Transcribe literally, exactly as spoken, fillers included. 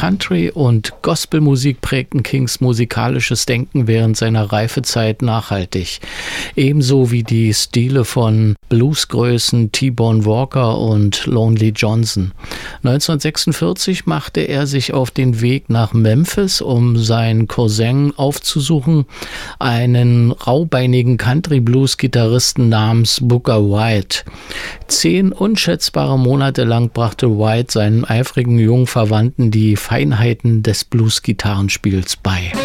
Country und Gospelmusik prägten Kings musikalisches Denken während seiner Reifezeit nachhaltig. Ebenso wie die Stile von Bluesgrößen T-Bone Walker und Lonely Johnson. neunzehnhundertsechsundvierzig machte er sich auf den Weg nach Memphis, um seinen Cousin aufzusuchen, einen raubeinigen Country-Blues-Gitarristen namens Booker White. Zehn unschätzbare Monate lang brachte White seinen eifrigen jungen Verwandten die Feinheiten des Blues-Gitarrenspiels bei.